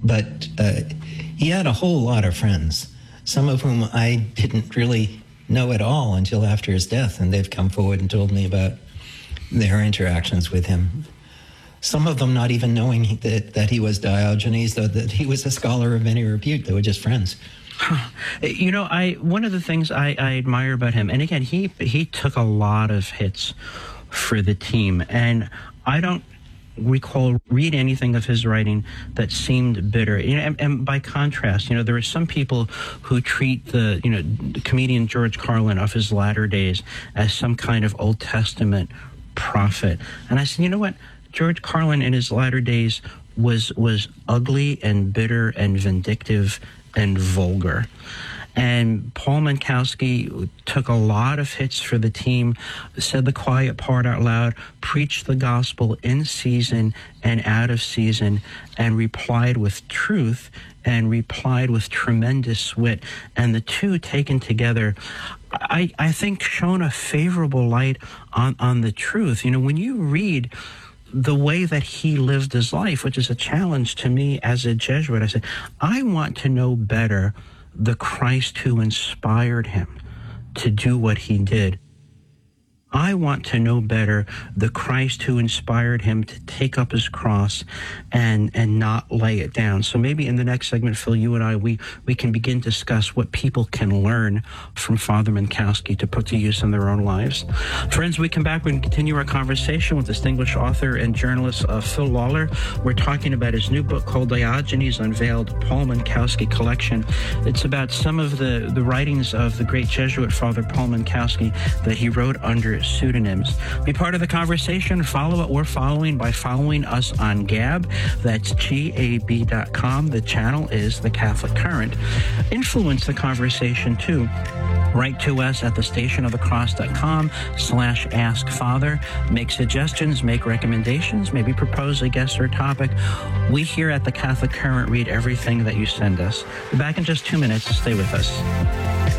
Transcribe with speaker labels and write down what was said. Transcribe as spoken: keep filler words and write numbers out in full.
Speaker 1: but uh, he had a whole lot of friends, some of whom I didn't really know at all until after his death, and they've come forward and told me about their interactions with him. Some of them not even knowing he, that, that he was Diogenes, though that he was a scholar of many repute. They were just friends.
Speaker 2: Huh. You know, I one of the things I, I admire about him, and again, he he took a lot of hits for the team, and I don't recall read anything of his writing that seemed bitter. You know, and, and by contrast, you know, there are some people who treat the you know the comedian George Carlin of his latter days as some kind of Old Testament prophet, and I said, you know what, George Carlin in his latter days was was ugly and bitter and vindictive and vulgar. And Paul Mankowski took a lot of hits for the team, said the quiet part out loud, preached the gospel in season and out of season, and replied with truth and replied with tremendous wit. And the two taken together, I, I think, shone a favorable light on, on the truth. You know, when you read the way that he lived his life, which is a challenge to me as a Jesuit, I said, I want to know better the Christ who inspired him to do what he did. I want to know better the Christ who inspired him to take up his cross and and not lay it down. So maybe in the next segment, Phil, you and I, we, we can begin to discuss what people can learn from Father Mankowski to put to use in their own lives. Friends, we come back, we can continue our conversation with distinguished author and journalist uh, Phil Lawler. We're talking about his new book called Diogenes Unveiled, Paul Mankowski Collection. It's about some of the, the writings of the great Jesuit Father Paul Mankowski that he wrote under pseudonyms. Be part of the conversation. Follow what we're following by following us on Gab. That's G A B dot com. The channel is The Catholic Current. Influence the conversation too. Write to us at the station of the cross dot com slash ask father. Make suggestions, make recommendations, maybe propose a guest or topic. We here at the Catholic Current read everything that you send us. We're back in just two minutes. Stay with us.